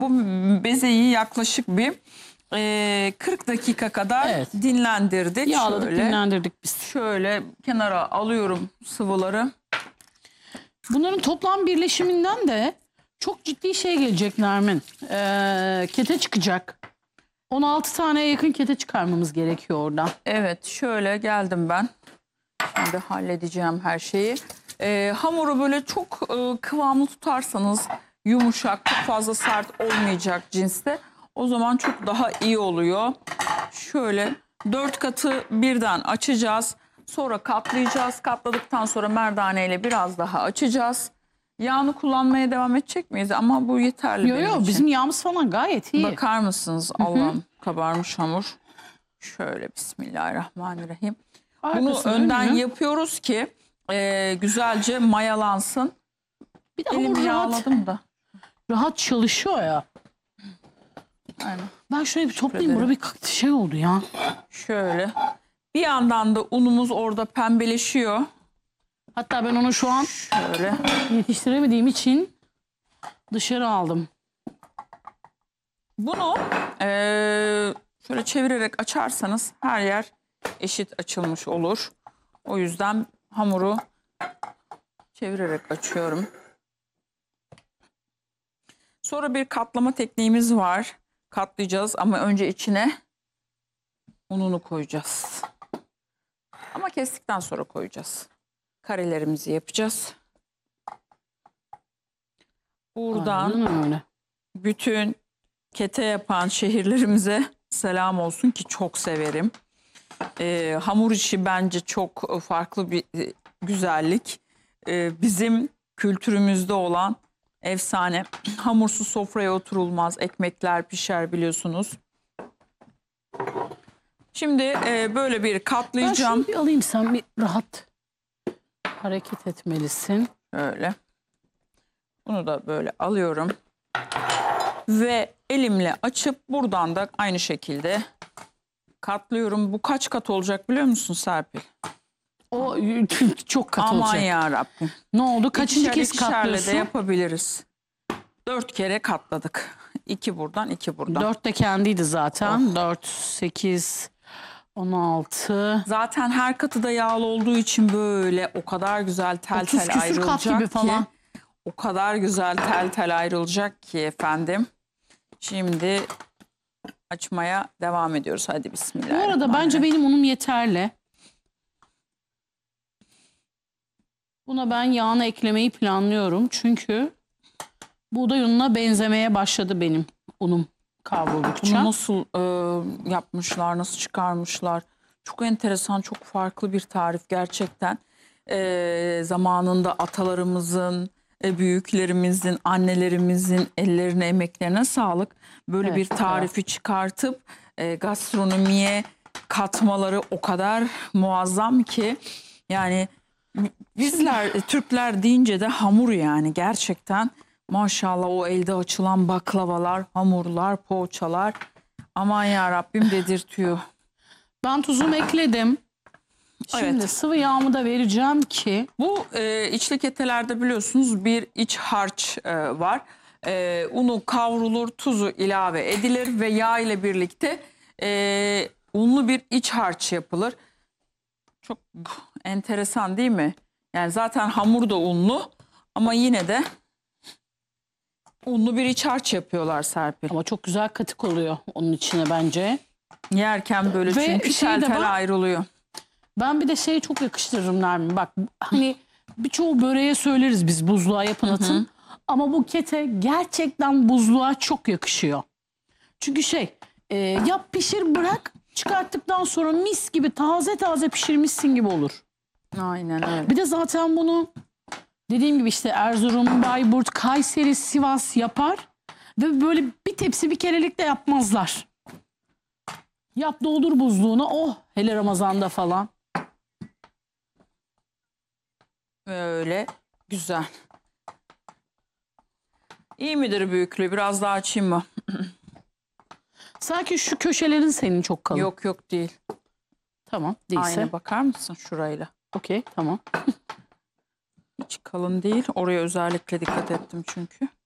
Bu bezeyi yaklaşık bir 40 dakika kadar dinlendirdik. Yağladık, dinlendirdik biz. Şöyle kenara alıyorum sıvıları. Bunların toplam birleşiminden de çok ciddi şey gelecek Nermin. Kete çıkacak. 16 taneye yakın kete çıkarmamız gerekiyor oradan. Evet, şöyle geldim ben. Şimdi halledeceğim her şeyi. Hamuru böyle çok kıvamlı tutarsanız yumuşak, çok fazla sert olmayacak cinste. O zaman çok daha iyi oluyor. Şöyle 4 katı birden açacağız. Sonra katlayacağız. Katladıktan sonra merdane ile biraz daha açacağız. Yağını kullanmaya devam edecek miyiz? Ama bu yeterli benim için. Bizim yağımız falan gayet iyi. Bakar mısınız? Allah'ım, kabarmış hamur. Şöyle bismillahirrahmanirrahim. Bunu önden yapıyoruz ki güzelce mayalansın. Bir de elimi yağladım da. Rahat çalışıyor ya. Aynen. Ben şöyle bir toplayayım. Burada bir şey oldu ya. Şöyle. Bir yandan da unumuz orada pembeleşiyor. Hatta ben onu şu an şöyle yetiştiremediğim için dışarı aldım. Bunu şöyle çevirerek açarsanız her yer eşit açılmış olur. O yüzden hamuru çevirerek açıyorum. Sonra bir katlama tekniğimiz var. Katlayacağız ama önce içine ununu koyacağız. Ama kestikten sonra koyacağız. Karelerimizi yapacağız. Buradan bütün kete yapan şehirlerimize selam olsun ki çok severim. Hamur işi bence çok farklı bir güzellik. Bizim kültürümüzde olan efsane. Hamursuz sofraya oturulmaz. Ekmekler pişer biliyorsunuz. Şimdi böyle bir katlayacağım. Ben şunu bir alayım, sen bir rahat hareket etmelisin. Öyle. Bunu da böyle alıyorum. Ve elimle açıp buradan da aynı şekilde katlıyorum. Bu kaç kat olacak biliyor musun Serpil? O çok kat olacak. Aman yarabbim. Ne oldu? Kaçıncı kez katlıyorsun? de yapabiliriz. 4 kere katladık. 2 buradan, 2 buradan. 4 de kendiydi zaten. 4, 8, 16. Zaten her katı da yağlı olduğu için böyle o kadar güzel tel tel ayrılacak kat gibi falan. O kadar güzel tel tel ayrılacak ki efendim. Şimdi açmaya devam ediyoruz. Hadi bismillahirrahmanirrahim. Bu arada bence benim unum yeterli. Buna ben yağını eklemeyi planlıyorum. Çünkü buğday ununa benzemeye başladı benim unum kavruldukça. Bunu nasıl yapmışlar, nasıl çıkarmışlar? Çok enteresan, çok farklı bir tarif gerçekten. Zamanında atalarımızın, büyüklerimizin, annelerimizin ellerine, emeklerine sağlık. Böyle bir tarifi çıkartıp gastronomiye katmaları o kadar muazzam ki. Yani bizler Türkler deyince de hamur yani gerçekten. Maşallah o elde açılan baklavalar, hamurlar, poğaçalar. Aman ya Rabbim dedirtiyor. Ben tuzumu ekledim. Şimdi sıvı yağımı da vereceğim ki. Bu içli ketelerde biliyorsunuz bir iç harç var. Unu kavrulur, tuzu ilave edilir ve yağ ile birlikte unlu bir iç harç yapılır. Çok enteresan değil mi? Yani zaten hamur da unlu ama yine de unlu bir iç harç yapıyorlar Serpil. Ama çok güzel katık oluyor onun içine bence. Yerken böyle ve çünkü tel tel ayrılıyor. Ben bir de şeyi çok yakıştırırım Nermin. Bak hani birçoğu böreğe söyleriz biz buzluğa yapın atın. Ama bu kete gerçekten buzluğa çok yakışıyor. Çünkü yap pişir bırak, çıkarttıktan sonra mis gibi taze taze pişirmişsin gibi olur. Aynen öyle. Bir de zaten bunu dediğim gibi işte Erzurum, Bayburt, Kayseri, Sivas yapar. Ve böyle bir tepsi bir kerelik de yapmazlar. Yap doldur buzluğuna, oh hele Ramazan'da falan. Böyle güzel. İyi midir büyüklüğü? Biraz daha açayım mı? Sanki şu köşelerin senin çok kalın. Yok yok değil. Tamam değilse. Aynen, bakar mısın şurayla? Okey tamam. Hiç kalın değil. Oraya özellikle dikkat ettim çünkü.